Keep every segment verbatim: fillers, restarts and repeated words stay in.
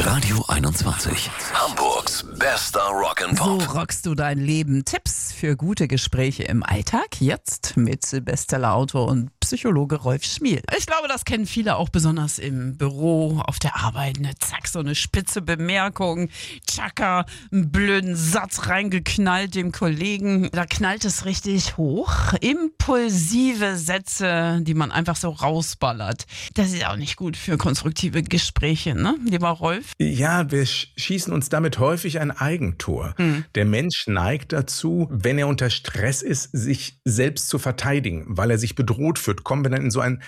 Radio einundzwanzig. Hamburgs bester Rock'n'Pop. So rockst du dein Leben. Tipps für gute Gespräche im Alltag. Jetzt mit Bestsellerautor und Psychologe Rolf Schmiel. Ich glaube, das kennen viele auch besonders im Büro, auf der Arbeit. Ne? Zack, so eine spitze Bemerkung. Tschakka, einen blöden Satz reingeknallt dem Kollegen. Da knallt es richtig hoch. Impulsive Sätze, die man einfach so rausballert. Das ist auch nicht gut für konstruktive Gespräche, ne, lieber Rolf? Ja, wir schießen uns damit häufig ein Eigentor. Hm. Der Mensch neigt dazu, wenn er unter Stress ist, sich selbst zu verteidigen. Weil er sich bedroht fühlt, kommen wir dann in so einen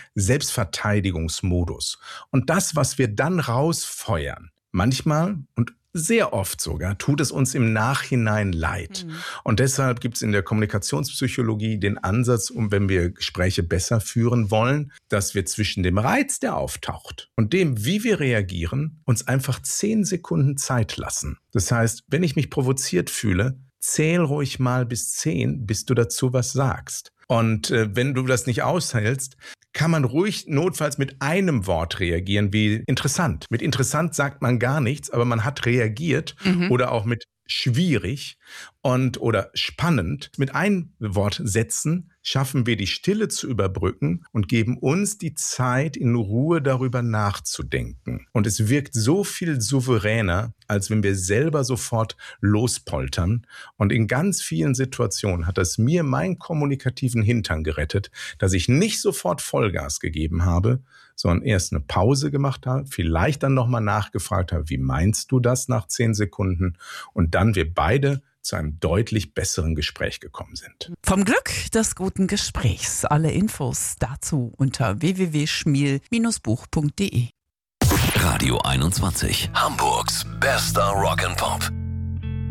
Selbstverteidigungsmodus. Und das, was wir dann rausfeuern, manchmal und sehr oft sogar, tut es uns im Nachhinein leid. Mhm. Und deshalb gibt es in der Kommunikationspsychologie den Ansatz, um wenn wir Gespräche besser führen wollen, dass wir zwischen dem Reiz, der auftaucht, und dem, wie wir reagieren, uns einfach zehn Sekunden Zeit lassen. Das heißt, wenn ich mich provoziert fühle, zähl ruhig mal bis zehn, bis du dazu was sagst. Und äh, wenn du das nicht aushältst, kann man ruhig notfalls mit einem Wort reagieren, wie interessant. Mit interessant sagt man gar nichts, aber man hat reagiert. Mhm. Oder auch mit schwierig und oder spannend. Mit einem Wort setzen schaffen wir die Stille zu überbrücken und geben uns die Zeit, in Ruhe darüber nachzudenken. Und es wirkt so viel souveräner, als wenn wir selber sofort lospoltern. Und in ganz vielen Situationen hat es mir meinen kommunikativen Hintern gerettet, dass ich nicht sofort Vollgas gegeben habe, sondern erst eine Pause gemacht habe, vielleicht dann nochmal nachgefragt habe, wie meinst du das nach zehn Sekunden? Und dann wir beide zu einem deutlich besseren Gespräch gekommen sind. Vom Glück des guten Gesprächs. Alle Infos dazu unter w w w punkt schmiel Bindestrich buch punkt de. Radio einundzwanzig. Hamburgs bester Rock'n'Pop.